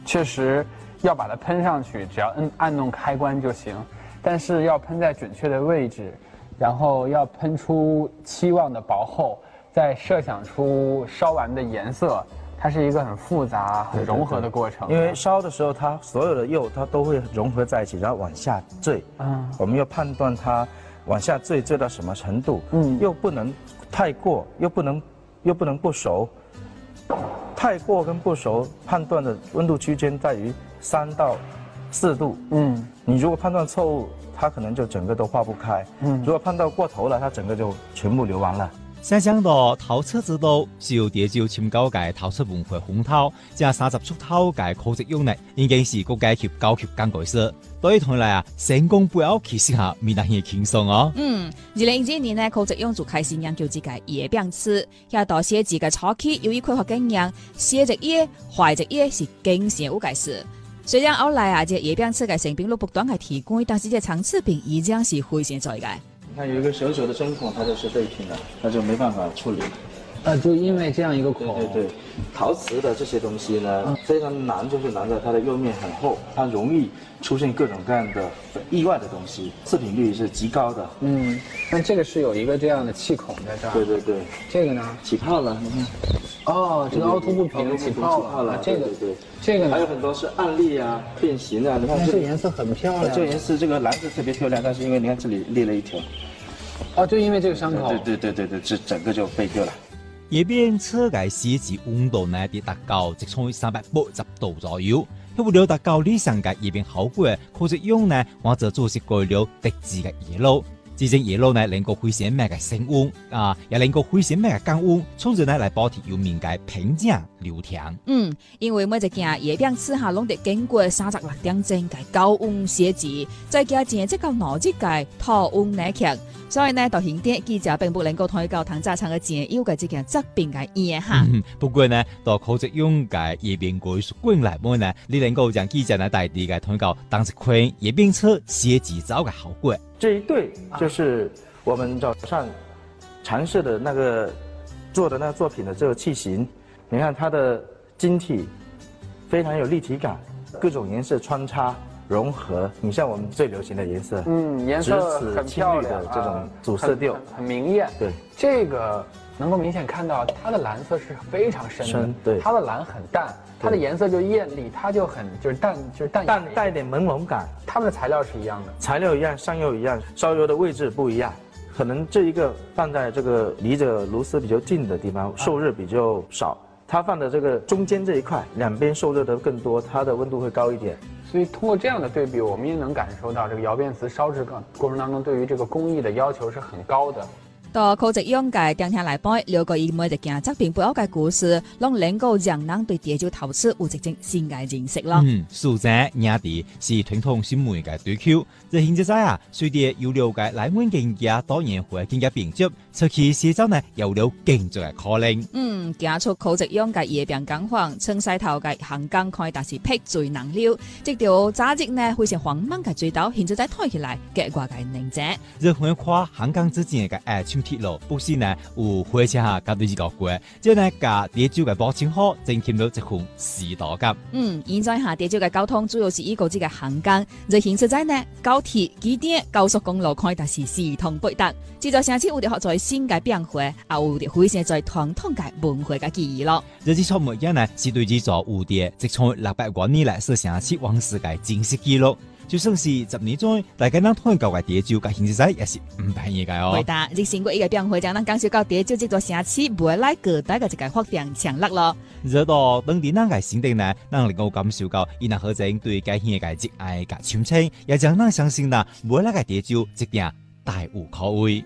确实要把它喷上去，只要按动开关就行，但是要喷在准确的位置，然后要喷出期望的薄厚，再设想出烧完的颜色。它是一个很复杂、很融合的过程。 因为烧的时候，它所有的釉它都会融合在一起，然后往下坠。我们要判断它往下坠到什么程度。又不能太过，又不能不熟。太过跟不熟判断的温度区间在于3到4度。你如果判断错误，它可能就整个都化不开。如果判断过头了，它整个就全部流完了。 想象到陶瓷之道是由地州深高嘅陶瓷文化烘陶，這30出頭嘅科技用呢，已經是國家級高級工具師。對於同嚟啊，成功背後其實下未能很輕鬆哦。 2012年呢，科技用就開始研究這個葉餅瓷，也到寫字嘅初期，由於開發經驗，寫隻葉、畫隻葉是經常有嘅事。雖然後來啊，這葉餅瓷嘅成品率不斷係提高，但是這長瓷品依然是非常在嘅。 你看有一个小小的针孔，它就是废品了，那就没办法处理。 就因为这样一个孔。 对，陶瓷的这些东西呢，非常难，就是难在它的釉面很厚，它容易出现各种各样的意外的东西，次品率是极高的。 那这个是有一个这样的气孔在这儿。 对。 这个呢？ 起泡了，你看。 这个凹凸不平起泡了。这个对。 这个呢？ 还有很多是暗粒啊、变形啊，你看这颜色很漂亮。 这个颜色，这个蓝色特别漂亮，但是因为你看这里裂了一条。 就因为这个伤口。 对，这整个就废掉了。 葉餅瓷嘅寫字溫度呢，跌達到直衝380度左右。為了達到理想嘅葉餅效果，科技用呢，或者做是改了特製嘅葉爐。這種葉爐呢，能夠回旋咩嘅升溫也能夠回旋咩嘅降溫，從而呢來保持釉面嘅平靜流暢。 因為每一件葉餅瓷下攏得經過36點鐘嘅高溫寫字，再加上這個腦熱嘅土溫冷卻，所以呢，到現在記者並不能夠睇到唐早場嘅正有嘅這件質變嘅嘢哈。 不過呢，到科技用嘅葉餅技術過來後呢，你能夠讓記者呢大地嘅睇到當時款葉餅瓷寫字造嘅效果。 這一對就是我們早上嘗試的那個做的那個作品的這個器型，你看它的晶體非常有立體感，各種顏色穿插融合。你像我們最流行的顏色， 顏色很漂亮的這種主色調， 很明豔。 對， 這個能夠明顯看到它的藍色是非常深的， 對， 它的藍很淡。它的顏色就豔麗，它就很淡， 帶一點朦朧感。 它們的材料是一樣的， 材料一樣，上釉一樣，燒釉的位置不一樣。可能這一個放在這個離着爐絲比較近的地方，受熱比較少。它放的這個中間這一塊，兩邊受熱的更多，它的溫度會高一點。 所以通過這樣的對比，我們也能感受到這個窯變瓷燒製過程當中對於這個工藝的要求是很高的。 到科技用嘅電聽來講，了解以每一件作品背後嘅故事，讓能夠讓人對地州陶瓷有一種新嘅認識咯。 蘇仔亞地是傳統新媒嘅對口，在現在隨着有了解來源經驗多元化經驗並接，出去寫作呢有了更多嘅可能。 行出科技用嘅葉餅工坊，從細頭嘅行工開達是辟罪能了，直到早日呢會成荒謬嘅追悼，現在再睇起來結果嘅寧靜。 日本跨行工之間嘅愛情鐵路，不是呢有火車下加對住個過，即係呢架地州嘅保證好，增添咗一份時代感。 現在下地州嘅交通主要是依個這個行工，就現實在呢高鐵、機電、高速公路開達是系統配搭，製作城市有啲學在新嘅變化，也有啲會成在傳統嘅文化嘅記憶咯。 這次出門一呢是對住做蝴蝶，直從600多年來是城市往事嘅正式記錄。就算是10年中，大家能睇到嘅地州嘅現實仔也是唔便宜嘅哦。 回答，你經過一個變化，將能感受到地州這座城市未來各代嘅一個發展潛力咯。 熱到當地人嘅心底呢，能夠感受到伊能何種對家鄉嘅熱愛嘅親情，也將能相信啦未來嘅地州一定大有可為。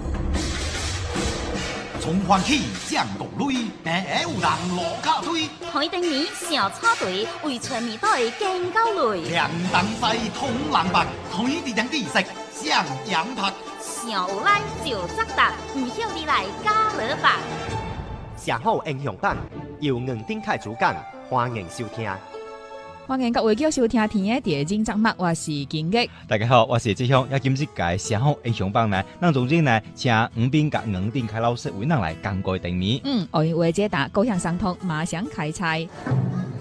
從環起降國雷，平有人落卡推。 海頂面小草堆，為全面隊更高雷。 強東西通南北，海地人地食上羊拍。 上有來就則達，唔曉你來加勒白。 社好英雄版由吳丁凱主講，歡迎收聽。 歡迎各位繼續收聽天嘅地精節目，我是金吉。 大家好，我是志祥。要今日嘅社好英雄榜呢，咱總之呢，請吳斌甲吳丁凱老師為咱來講解定義。 我為解答各項相同，馬上開菜。